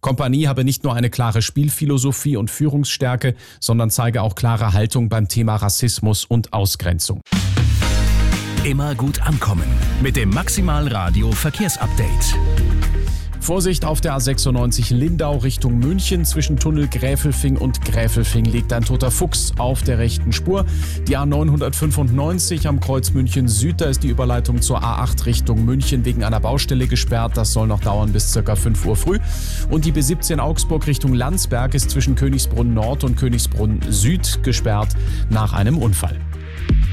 Kompanie habe nicht nur eine klare Spielphilosophie und Führungsstärke, sondern zeige auch klare Haltung beim Thema Rassismus und Ausgrenzung. Immer gut ankommen mit dem Maximal Radio Verkehrsupdate. Vorsicht auf der A96 Lindau Richtung München. Zwischen Tunnel Gräfelfing und Gräfelfing liegt ein toter Fuchs auf der rechten Spur. Die A995 am Kreuz München Süd, da ist die Überleitung zur A8 Richtung München wegen einer Baustelle gesperrt. Das soll noch dauern bis ca. 5 Uhr früh. Und die B17 Augsburg Richtung Landsberg ist zwischen Königsbrunn Nord und Königsbrunn Süd gesperrt nach einem Unfall.